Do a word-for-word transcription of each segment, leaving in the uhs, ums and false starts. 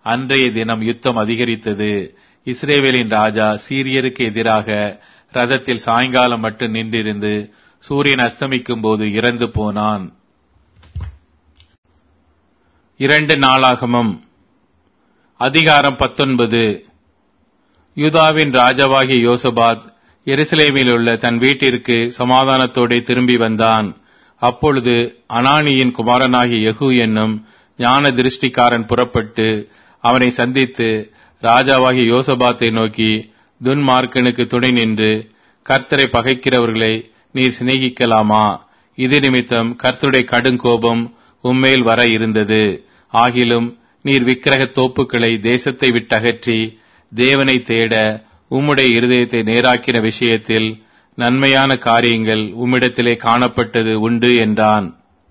அன்றைய தினம் யுத்தம் அதிகரித்தது. இஸ்ரவேலின் ராஜா சீரியருக்கு எதிராக ரதத்தில் சாயங்காலம் மட்டும் நின்றிருந்து சூரியன் அஸ்தமிக்கும் போது இறந்து போனான். இரண்டு நாளாகமம் அதிகாரம் பத்தொன்பது. யூதாவின் ராஜாவாகிய யோசபாத் எருசலேமில் உள்ள தன் வீட்டிற்கு சமாதானத்தோടെ திரும்பி வந்தான். அப்பொழுது அனானியின் குமாரனாகிய யெகூ என்னும் ஞான திருஷ்டிக்காரன் புறப்பட்டு அவனை சந்தித்து ராஜாவாகிய யோசபாத்தை நோக்கி, துன்மார்க்கனுக்கு துணை நின்று கர்த்தரை பகைக்கிறவர்களை நீர் சிநேகிக்கலாமா? இது நிமித்தம் கர்த்தருடைய கடுங்கோபம் உம்மேல் வர இருந்தது. ஆகிலும் நீர் விக்கிரக தோப்புக்களை தேசத்தை விட்டகற்றி தேவனை தேட உம்முடைய இருதயத்தை நேராக்கின விஷயத்தில் நன்மையான காரியங்கள் உம்மிடத்திலே காணப்பட்டது உண்டு என்றான்.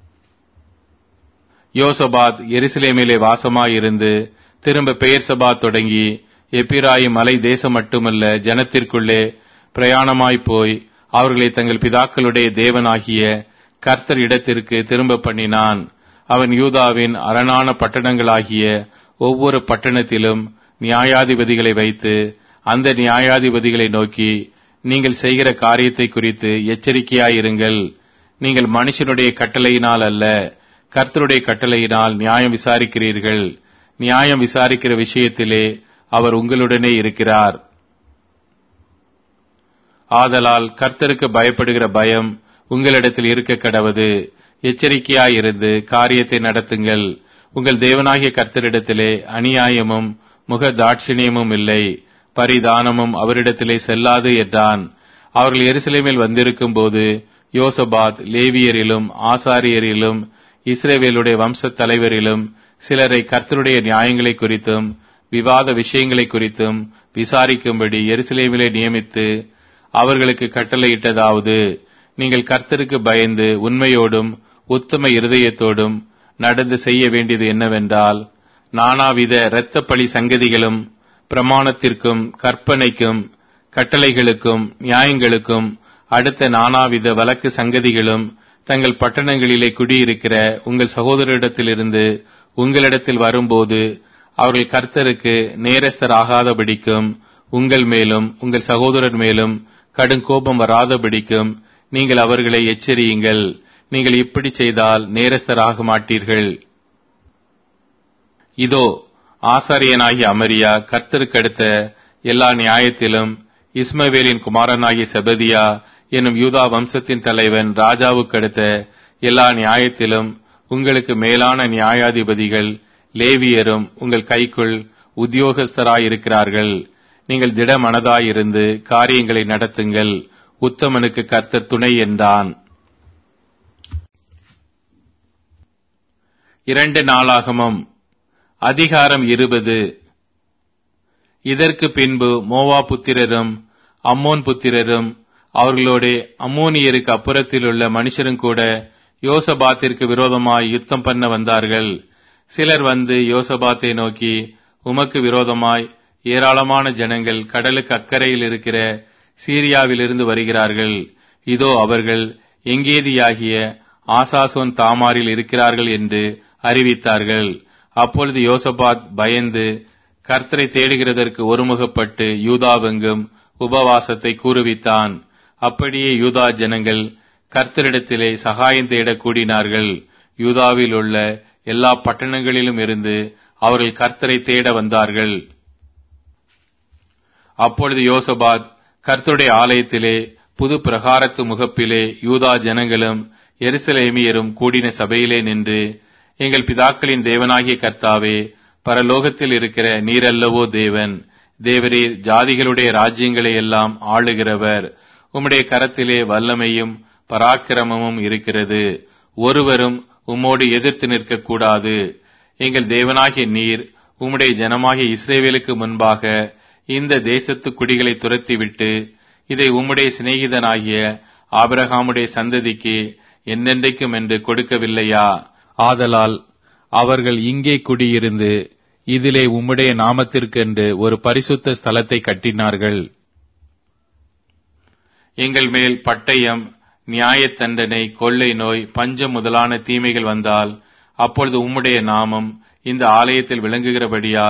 யோசபாத் எருசலேமிலே வாசமாயிருந்து திரும்ப பெயர்சபா தொடங்கி எப்பிராயிம் மலை தேசம் மட்டுமல்ல ஜனத்திற்குள்ளே பிரயாணமாய்ப் போய் அவர்களை தங்கள் பிதாக்களுடைய தேவனாகிய கர்த்தர் இடத்திற்கு திரும்ப பண்ணினான். அவன் யூதாவின் அரணான பட்டணங்களாகிய ஒவ்வொரு பட்டணத்திலும் நியாயாதிபதிகளை வைத்து அந்த நியாயாதிபதிகளை நோக்கி, நீங்கள் செய்கிற காரியத்தை குறித்து எச்சரிக்கையாயிருங்கள். நீங்கள் மனுஷனுடைய கட்டளையினால் அல்ல, கர்த்தருடைய கட்டளையினால் நியாயம் விசாரிக்கிறீர்கள். நியாயம் விசாரிக்கிற விஷயத்திலே அவர் உங்களுடனே இருக்கிறார். ஆதலால் கர்த்தருக்கு பயப்படுகிற பயம் உங்களிடத்தில் இருக்க கடவது. எச்சரிக்கையாயிருந்து காரியத்தை நடத்துங்கள். உங்கள் தேவனாகிய கர்த்தரிடத்திலே அநியாயமும் முக தாட்சிணியமும் இல்லை, பரிதானமும் அவரிடத்திலே செல்லாது என்றான். அவர்கள் எருசலேமில் வந்திருக்கும் போது யோசபாத் லேவியரிலும் ஆசாரியரிலும் இஸ்ரவேலுடைய வம்ச தலைவரிலும் சிலரை கர்த்தருடைய நியாயங்களை குறித்தும் விவாத விஷயங்களை குறித்தும் விசாரிக்கும்படி எருசலேமிலே நியமித்து அவர்களுக்கு கட்டளையிட்டதாவது, நீங்கள் கர்த்தருக்கு பயந்து உண்மையோடும் உத்தம இருதயத்தோடும் நடந்து செய்ய வேண்டியது என்னவென்றால், நானாவித இரத்த பழி சங்கதிகளும் பிரமாணத்திற்கும் கற்பனைக்கும் கட்டளைகளுக்கும் நியாயங்களுக்கும் அடுத்த நானாவித வழக்கு சங்கதிகளும் தங்கள் பட்டணங்களிலே குடியிருக்கிற உங்கள் சகோதரரிடத்திலிருந்து உங்களிடத்தில் வரும்போது அவர்கள் கர்த்தருக்கு நேரஸ்தராகாதபடிக்கும் உங்கள் மேலும் உங்கள் சகோதரர் மேலும் கடும் கோபம் வராதபடிக்கும் நீங்கள் அவர்களை எச்சரியுங்கள். நீங்கள் இப்படி செய்தால் நேரஸ்தராக மாட்டீர்கள். இதோ ஆசாரியனாகிய அமரியா கர்த்தருக்கு அடுத்த எல்லா நியாயத்திலும் இஸ்மவேலின் குமாரனாகிய செபதியா என்னும் யூதா வம்சத்தின் தலைவன் ராஜாவுக்கு அடுத்த எல்லா நியாயத்திலும் உங்களுக்கு மேலான நியாயாதிபதிகள் லேவியரும் உங்கள் கைக்குள் உத்தியோகஸ்தராயிருக்கிறார்கள். நீங்கள் திடமனதாயிருந்து காரியங்களை நடத்துங்கள். உத்தமனுக்கு கர்த்தர் துணை என்றான். இரண்டு நாளாகமம் அதிகாரம் இருபது. இதற்கு பின்பு மோவா புத்திரரும் அம்மோன் புத்திரரும் அவர்களோட அம்மோனியருக்கு அப்புறத்திலுள்ள மனுஷரும் கூட யோசபாத்திற்கு விரோதமாய் யுத்தம் பண்ண வந்தார்கள். சிலர் வந்து யோசபாத்தை நோக்கி, உமக்கு விரோதமாய் ஏராளமான ஜனங்கள் கடலுக்கு அக்கறையில் இருக்கிற சீரியாவிலிருந்து வருகிறார்கள். இதோ அவர்கள் எங்கேதியாகிய ஆசாசோன் தாமாரில் இருக்கிறார்கள் என்று அறிவித்தார்கள். அப்பொழுது யோசபாத் பயந்து கர்த்தரை தேடுகிறதற்கு ஒருமுகப்பட்டு யூதாவெங்கும் உபவாசத்தை கூறுவித்தான். அப்படியே யூதா ஜனங்கள் கர்த்தரிடத்திலே சகாயம் தேட கூடினார்கள். யூதாவில் உள்ள எல்லா பட்டணங்களிலும் இருந்து அவர்கள் கர்த்தரை தேட வந்தார்கள். அப்பொழுது யோசபாத் கர்த்தருடைய ஆலயத்திலே புது பிரகாரத்து முகப்பிலே யூதா ஜனங்களும் எருசலேமியரும் கூடின சபையிலே நின்று, எங்கள் பிதாக்களின் தேவனாகிய கர்த்தாவே, பரலோகத்தில் இருக்கிற நீரல்லவோ தேவன், தேவரீர் ஜாதிகளுடைய ராஜ்யங்களை எல்லாம் ஆளுகிறவர். உம்முடைய கரத்திலே வல்லமையும் பராக்கிரமமும் இருக்கிறது. ஒருவரும் உம்மோடு எதிர்த்து நிற்க கூடாது. எங்கள் தேவனாகிய நீர் உம்முடைய ஜனமாகிய இஸ்ரவேலுக்கு முன்பாக இந்த தேசத்து குடிகளை துரத்திவிட்டு இதை உம்முடைய சிநேகிதனாகிய ஆபிரகாமுடைய சந்ததிக்கு என்னென்றைக்கும் என்று கொடுக்கவில்லையா? ஆதலால் அவர்கள் இங்கே குடியிருந்து இதிலே உம்முடைய நாமத்திற்கென்று ஒரு பரிசுத்த ஸ்தலத்தை கட்டினார்கள். எங்கள் மேல் பட்டயம், நியாய தண்டனை, கொள்ளை நோய், பஞ்சம் முதலான தீமைகள் வந்தால் அப்பொழுது உம்முடைய நாமம் இந்த ஆலயத்தில் விளங்குகிறபடியால்